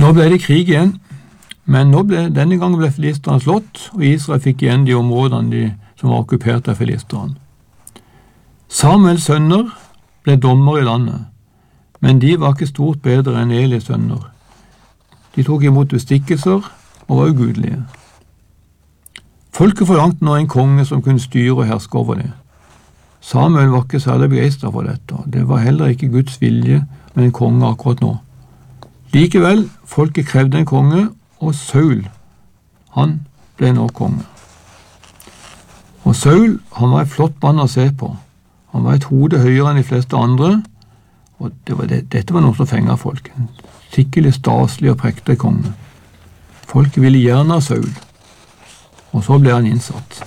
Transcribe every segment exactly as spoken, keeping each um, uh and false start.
Nå ble det krig igjen, men nå ble, denne gangen ble filisterne slått, og Israel fikk igjen de områdene de, som var okkupert av filisterne. Samuels sønner ble dommer i landet, men de var ikke stort bedre enn Elis sønner. De tok imot bestikkelser og var ugudelige. Folket forlangte nå en konge som kunne styre og herske over det. Samuel var ikke særlig begeistret for dette. Det var heller ikke Guds vilje med en konge akkurat nå. Likevel, folket krevde en konge, og Saul, han ble nå konge. Og Saul, han var et flott mann å se på. Han var et hode høyere enn de fleste andre, og det var det, dette var noe som fenget folk. En skikkelig staselig og prektig konge. Folket ville gjerne ha Saul, og så ble han innsatt.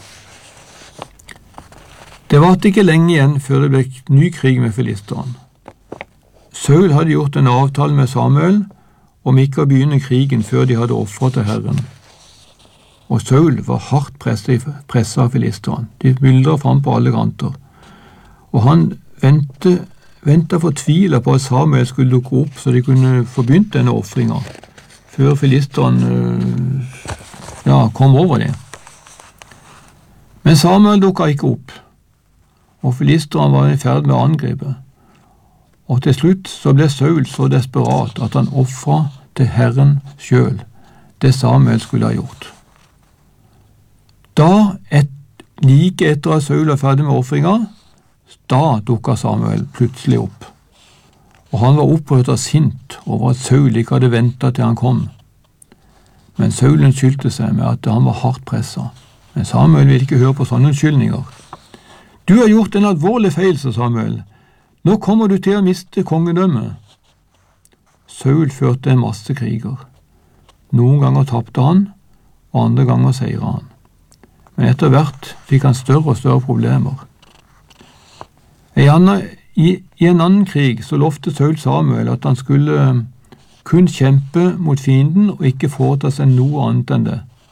Det var ikke lenge igjen før det ble ny krig med filisterne. Saul hadde gjort en avtale med Samuel om ikke å begynne krigen før de hadde offret til Herren. Og Saul var hardt presset av filisterne. De myldret fram på alle kanter. Og han ventet, ventet fortvilet på at Samuel skulle dukke opp så de kunne få begynt denne offringen, før filisterne ja, kom over det. Men Samuel dukket ikke opp, og filisterne var i ferd med å angripe. Og til slutt så ble Saul så desperat at han offret til Herren selv det Samuel skulle ha gjort. Da, et, like etter at Saul var ferdig med offringen, da dukket Samuel plutselig opp. Og han var opprørt og sint over at Saul ikke hadde ventet til han kom. Men Saul unnskyldte seg med at han var hardt presset. Men Samuel ville ikke høre på sånne unnskyldninger. Du har gjort en alvorlig feil, sa Samuel. Nå kommer du til å miste kongedømmet. Saul førte en masse kriger. Noen ganger tapte han, og andre ganger seiret han. Men etter hvert fikk han større og større problemer. I, annen, i, I en annen krig så lovte Saul Samuel at han skulle kun kjempe mot fienden og ikke foreta seg noe annet enn det.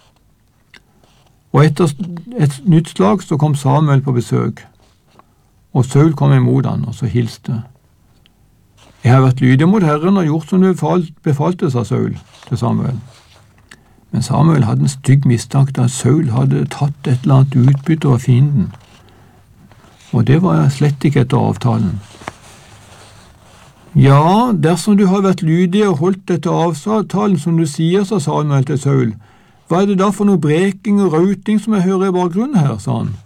Og etter et nytt slag så kom Samuel på besøk, og Saul kom imot han og så hilste. Jeg har vært lydig mot Herren og gjort som du befalte, sa Saul til Samuel. Men Samuel hadde en stygg mistanke at Saul hadde tatt et eller annet utbytte av fienden. Og det var slett ikke etter avtalen. Ja, dersom du har vært lydig og holdt etter avtalen som du sier, sa Samuel til Saul, hva er det da for noe breking og rauting som jeg hører i bakgrunnen her, sa han.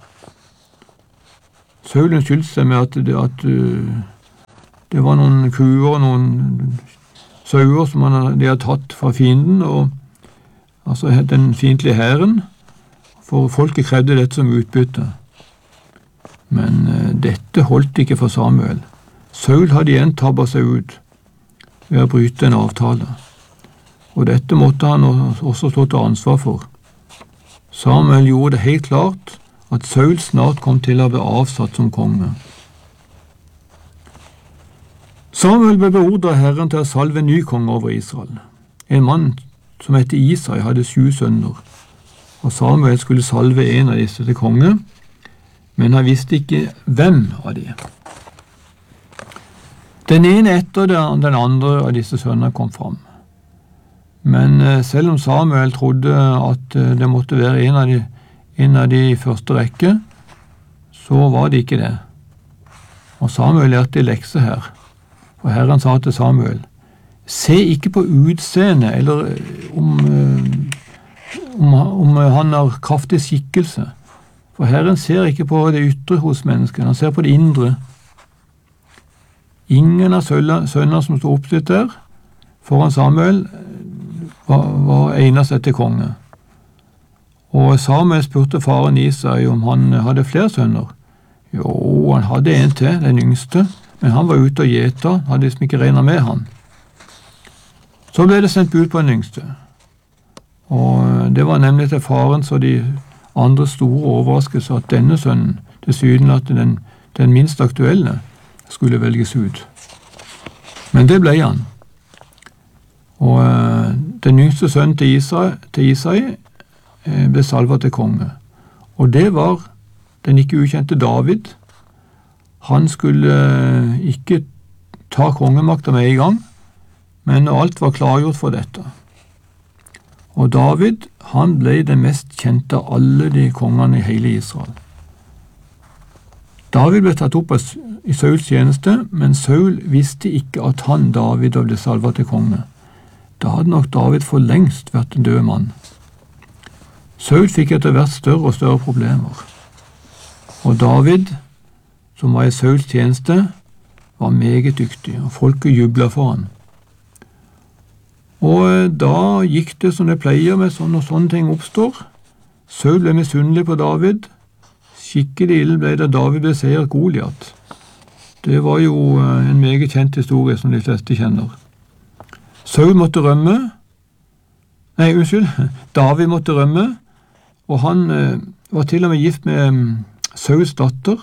Saul unnskyldte seg med at det, at det var noen kuer og noen sauer som han, de hadde tatt fra fienden, og, altså den fiendtlige hæren, for folket krevde dette som utbytte. Men uh, dette holdt ikke for Samuel. Saul hadde igjen tabbet seg ut ved å bryte en avtale, og dette måtte han også stå til ansvar for. Samuel gjorde det helt klart at Saul snart kom til å bli avsatt som konge. Samuel ble beordret Herren til å salve en ny konge over Israel. En mann som het Isai hadde sju sønner, og Samuel skulle salve en av disse til konge, men han visste ikke hvem av de. Den ene etter den andre av disse sønnene kom fram. Men selv om Samuel trodde at det måtte være en av de, en av de i første rekke, så var det ikke det. Og Samuel lærte lekse her. Og Herren sa til Samuel, se ikke på utseende eller om, om, om han har kraftig skikkelse. For Herren ser ikke på det ytre hos mennesken, han ser på det indre. Ingen av sønner som stod oppstilt der foran Samuel var, var egnet seg til konge. Og Samuel spurte faren Isai om han hadde flere sønner. Jo, han hadde en til, den yngste, men han var ute og gjeta, hadde liksom ikke regnet med han. Så ble det sendt bud på den yngste. Og det var nemlig til faren så de andre store overraskelse at denne sønnen, til syden at den, den minst aktuelle, skulle velges ut. Men det ble han. Og øh, den yngste sønnen til Isai, til Isai øh, ble salvet til konge. Og det var den ikke ukjente David. Han skulle øh, ikke ta kongemakten med en gang, men alt var klargjort for dette. Og David, han ble den mest kjente av alle de kongene i hele Israel. David ble tatt opp i Sauls tjeneste, men Saul visste ikke at han, David, ble salvet til konge. Da hadde nok David for lengst vært en død mann. Saul fikk etter hvert større og større problemer. Og David, som var i Sauls tjeneste, var meget dyktig, og folket jublet for han. Og da gikk det som det pleier med sånn og sånne ting oppstår. Saul ble misunnelig på David. Skikkelig ille ble det David beseiret Goliat. Det var jo en meget kjent historie som de fleste kjenner. Saul måtte rømme. Nei, unnskyld. David måtte rømme, og han eh, var til og med gift med um, Sauls datter.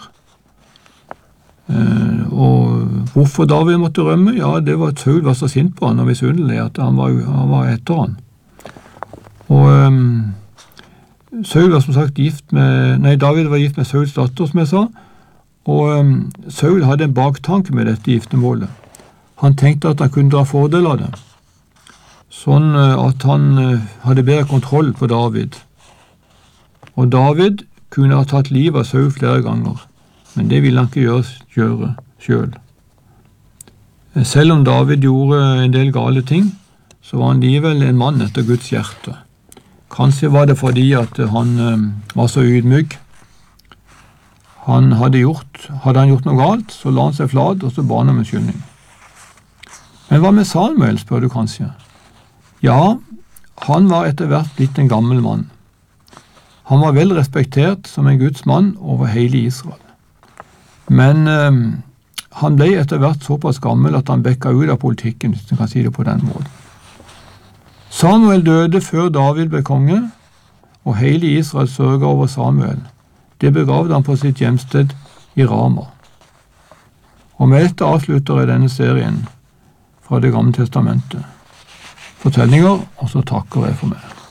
Eh, og hvorfor David måtte rømme? Ja, det var at Saul var så sint på han og misunnelig at han var, han var etter han. Og um, Saul var som sagt gift med, nei, David var gift med Sauls datter, som jeg sa, og um, Saul hadde en baktanke med dette giftemålet. Han tenkte at han kunne dra fordel av det, sånn at han uh, hadde bedre kontroll på David. Og David kunne ha tatt livet av Saul flere ganger, men det ville han ikke gjøre, gjøre selv. Selv om David gjorde en del gale ting, så var han likevel en mann etter Guds hjerte. Kanskje var det fordi at han eh, var så ydmyk. Han hadde, gjort, hadde han gjort noe galt, så la han seg flat, og så ba han om unnskyldning. Men hva med Samuel, spør du kanskje? Ja, han var etter hvert blitt en gammel mann. Han var vel respektert som en Guds mann over hele Israel. Men eh, han ble etter hvert såpass gammel at han bekka ut av politikken, hvis du kan si det på den måten. Samuel døde før David ble konge, og hele Israel sørget over Samuel. Det begravde han på sitt hjemsted i Rama. Og med dette avslutter jeg denne serien fra Det gamle testamentet. Fortellinger, og så takker jeg for meg.